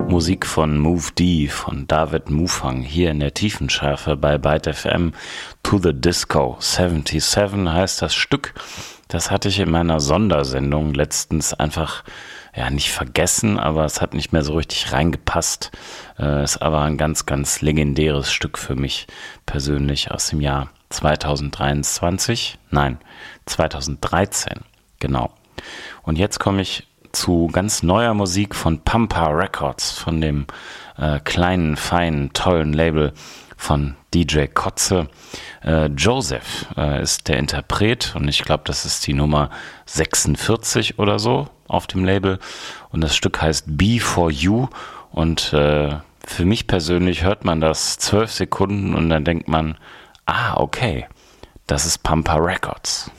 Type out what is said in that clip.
Musik von Move D, von David Mufang, hier in der Tiefenschärfe bei Byte FM. To the Disco 77 heißt das Stück. Das hatte ich in meiner Sondersendung letztens einfach, nicht vergessen, aber es hat nicht mehr so richtig reingepasst. Ist aber ein ganz, ganz legendäres Stück für mich persönlich aus dem Jahr 2013, genau. Und jetzt komme ich zu ganz neuer Musik von Pampa Records, von dem kleinen, feinen, tollen Label von DJ Kotze. Joseph ist der Interpret und ich glaube, das ist die Nummer 46 oder so auf dem Label. Und das Stück heißt Be For You und für mich persönlich hört man das 12 Sekunden und dann denkt man, okay, das ist Pampa Records.